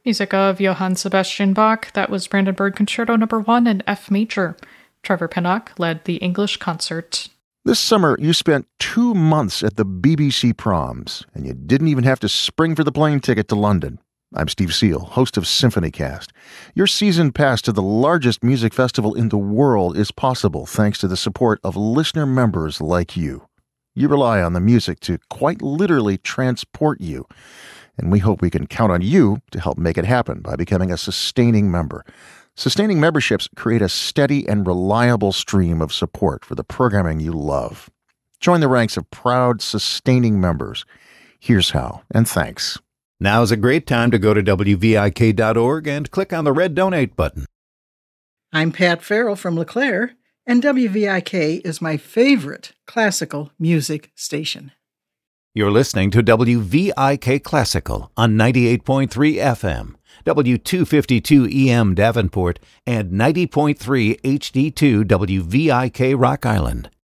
Music of Johann Sebastian Bach. That was Brandenburg Concerto No. 1 in F major. Trevor Pinnock led the English concert. This summer, you spent 2 months at the BBC Proms, and you didn't even have to spring for the plane ticket to London. I'm Steve Seal, host of SymphonyCast. Your season pass to the largest music festival in the world is possible thanks to the support of listener members like you. You rely on the music to quite literally transport you, and we hope we can count on you to help make it happen by becoming a sustaining member. Sustaining memberships create a steady and reliable stream of support for the programming you love. Join the ranks of proud, sustaining members. Here's how, and thanks. Now's a great time to go to WVIK.org and click on the red Donate button. I'm Pat Farrell from LeClaire, and WVIK is my favorite classical music station. You're listening to WVIK Classical on 98.3 FM, W252 EM Davenport, and 90.3 HD2 WVIK Rock Island.